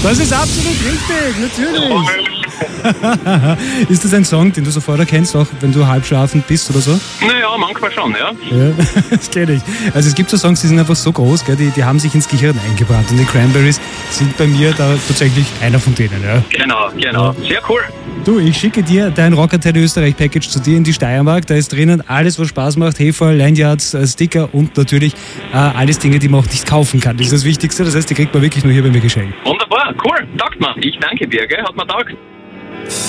Das ist absolut richtig, natürlich. Ist das ein Song, den du sofort erkennst, auch wenn du halb schlafend bist oder so? Naja, manchmal schon, ja. Ja, das kenne ich. Also es gibt so Songs, die sind einfach so groß, gell, die haben sich ins Gehirn eingebrannt. Und die Cranberries sind bei mir da tatsächlich einer von denen. Ja. Genau. Ja. Sehr cool. Du, ich schicke dir dein Rockerteile Österreich Package zu dir in die Steiermark. Da ist drinnen alles, was Spaß macht. Heferl, Lanyards, Sticker und natürlich alles Dinge, die man auch nicht kaufen kann. Das ist das Wichtigste. Das heißt, die kriegt man wirklich nur hier bei mir geschenkt. Wunderbar, cool. Taugt mir. Ich danke dir, gell? Hat mir taugt.